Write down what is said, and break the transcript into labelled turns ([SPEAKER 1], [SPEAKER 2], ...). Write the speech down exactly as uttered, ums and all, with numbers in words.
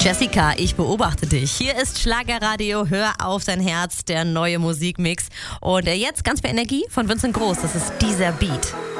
[SPEAKER 1] Jessica, ich beobachte dich. Hier ist Schlagerradio, hör auf dein Herz, der neue Musikmix. Und jetzt ganz viel Energie von Vincent Groß, das ist dieser Beat.